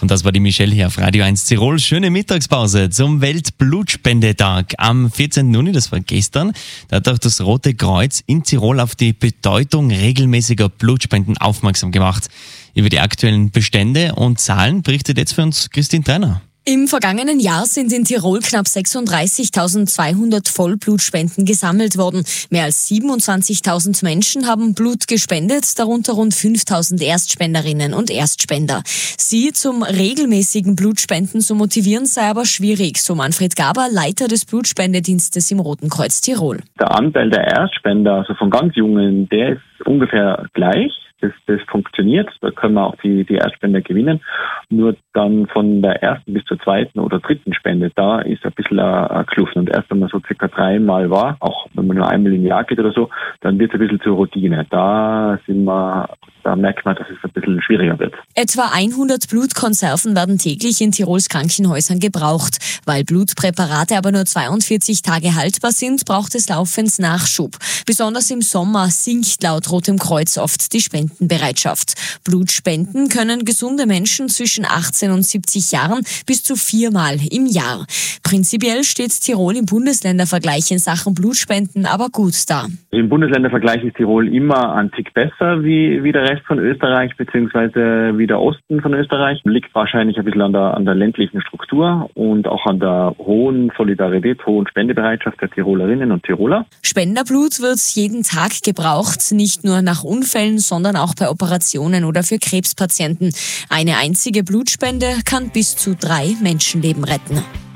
Und das war die Michelle hier auf Radio 1 Tirol. Schöne Mittagspause zum Weltblutspendetag am 14. Juni, das war gestern. Da hat auch das Rote Kreuz in Tirol auf die Bedeutung regelmäßiger Blutspenden aufmerksam gemacht. Über die aktuellen Bestände und Zahlen berichtet jetzt für uns Christine Trainer. Im vergangenen Jahr sind in Tirol knapp 36.200 Vollblutspenden gesammelt worden. Mehr als 27.000 Menschen haben Blut gespendet, darunter rund 5.000 Erstspenderinnen und Erstspender. Sie zum regelmäßigen Blutspenden zu motivieren sei aber schwierig, so Manfred Gaber, Leiter des Blutspendedienstes im Roten Kreuz Tirol. Der Anteil der Erstspender, also von ganz Jungen, der ist ungefähr gleich. Das funktioniert, da können wir auch die Erstspender gewinnen. Nur dann von der ersten bis zur zweiten oder dritten Spende, da ist ein bisschen eine Kluft. Und erst wenn man so circa 3-mal war, auch wenn man nur einmal im Jahr geht oder so, dann wird es ein bisschen zur Routine. Da merkt man, dass es ein bisschen schwieriger wird. Etwa 100 Blutkonserven werden täglich in Tirols Krankenhäusern gebraucht. Weil Blutpräparate aber nur 42 Tage haltbar sind, braucht es laufend Nachschub. Besonders im Sommer sinkt laut Rotem Kreuz oft die Spendenbereitschaft. Blutspenden können gesunde Menschen zwischen 18 und 70 Jahren bis zu 4-mal im Jahr. Prinzipiell steht Tirol im Bundesländervergleich in Sachen Blutspenden aber gut da. Im Bundesländervergleich ist Tirol immer ein Tick besser wie der Rest von Österreich, beziehungsweise wie der Osten von Österreich. Liegt wahrscheinlich ein bisschen an der ländlichen Struktur und auch an der hohen Solidarität, hohen Spendebereitschaft der Tirolerinnen und Tiroler. Spenderblut wird jeden Tag gebraucht, nicht nur nach Unfällen, sondern auch bei Operationen oder für Krebspatienten. Eine einzige Blutspende kann bis zu 3 Menschenleben retten.